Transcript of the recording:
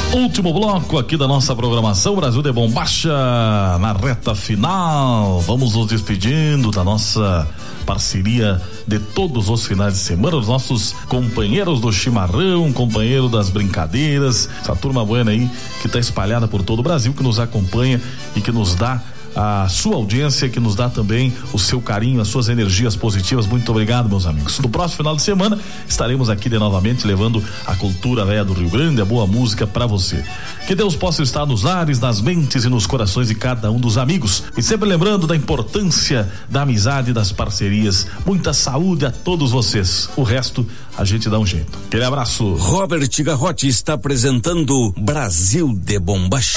Último bloco aqui da nossa programação Brasil de Bombacha, na reta final. Vamos nos despedindo da nossa parceria de todos os finais de semana, os nossos companheiros do chimarrão, companheiro das brincadeiras, essa turma buena aí que está espalhada por todo o Brasil, que nos acompanha e que nos dá a sua audiência, que nos dá também o seu carinho, as suas energias positivas. Muito obrigado, meus amigos. No próximo final de semana estaremos aqui de novamente levando a cultura velha do Rio Grande, a boa música para você. Que Deus possa estar nos lares, nas mentes e nos corações de cada um dos amigos, e sempre lembrando da importância da amizade e das parcerias. Muita saúde a todos vocês, o resto a gente dá um jeito. Aquele abraço. Robert Garrote está apresentando Brasil de Bombacha.